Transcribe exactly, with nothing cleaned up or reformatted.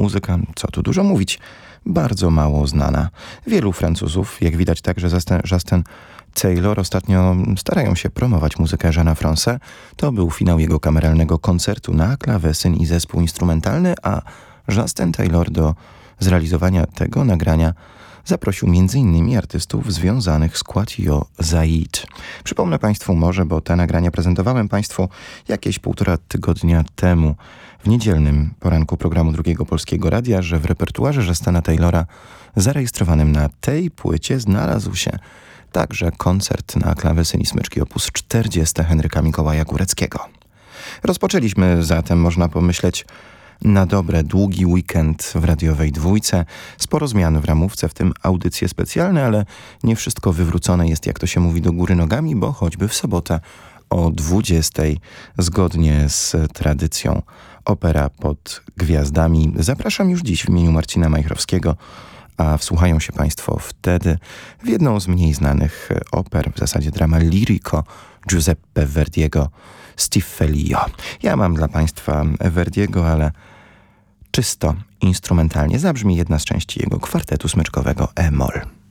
muzyka, co tu dużo mówić, bardzo mało znana. Wielu Francuzów, jak widać także Justin Taylor, ostatnio starają się promować muzykę Jeana Francé. To był finał jego kameralnego koncertu na klawesyn i zespół instrumentalny, a Justin Taylor do zrealizowania tego nagrania zaprosił między innymi artystów związanych z Quatio Zaid. Przypomnę Państwu może, bo te nagrania prezentowałem Państwu jakieś półtora tygodnia temu w niedzielnym poranku programu Drugiego Polskiego Radia, że w repertuarze Justina Taylora zarejestrowanym na tej płycie znalazł się także koncert na klawesyn i smyczki op. czterdzieści Henryka Mikołaja Góreckiego. Rozpoczęliśmy zatem, można pomyśleć, na dobre długi weekend w radiowej dwójce. Sporo zmian w ramówce, w tym audycje specjalne, ale nie wszystko wywrócone jest, jak to się mówi, do góry nogami, bo choćby w sobotę o dwudziestej, zgodnie z tradycją, opera pod gwiazdami. Zapraszam już dziś w imieniu Marcina Majchrowskiego, a wsłuchają się Państwo wtedy w jedną z mniej znanych oper, w zasadzie drama lirico Giuseppe Verdiego, Stiffelio. Ja mam dla Państwa Verdiego, ale czysto instrumentalnie zabrzmi jedna z części jego kwartetu smyczkowego E-moll.